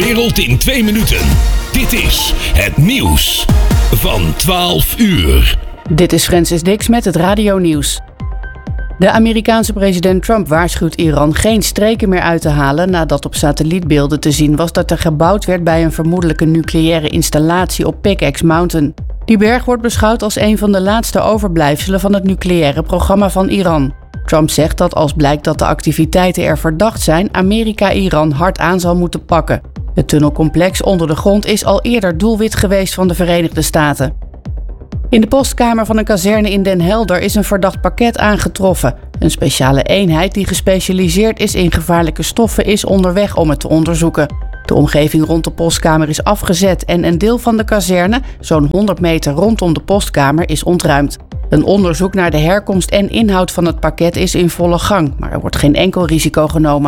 wereld in 2 minuten. Dit is het nieuws van 12 uur. Dit is Francis Dix met het radionieuws. De Amerikaanse president Trump waarschuwt Iran geen streken meer uit te halen nadat op satellietbeelden te zien was dat er gebouwd werd bij een vermoedelijke nucleaire installatie op Pickaxe Mountain. Die berg wordt beschouwd als een van de laatste overblijfselen van het nucleaire programma van Iran. Trump zegt dat als blijkt dat de activiteiten er verdacht zijn, Amerika Iran hard aan zal moeten pakken. Het tunnelcomplex onder de grond is al eerder doelwit geweest van de Verenigde Staten. In de postkamer van een kazerne in Den Helder is een verdacht pakket aangetroffen. Een speciale eenheid die gespecialiseerd is in gevaarlijke stoffen is onderweg om het te onderzoeken. De omgeving rond de postkamer is afgezet en een deel van de kazerne, zo'n 100 meter rondom de postkamer, is ontruimd. Een onderzoek naar de herkomst en inhoud van het pakket is in volle gang, maar er wordt geen enkel risico genomen.